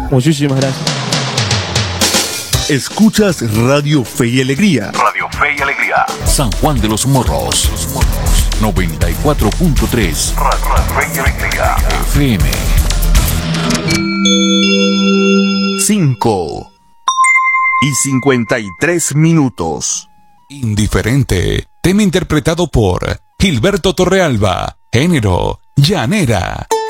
Muchísimas gracias. Escuchas Radio Fe y Alegría. Radio Fe y Alegría. San Juan de los Morros. 94.3. Radio Fe y Alegría. FM. 5:53. Indiferente. Tema interpretado por Gilberto Torrealba. Género: llanera.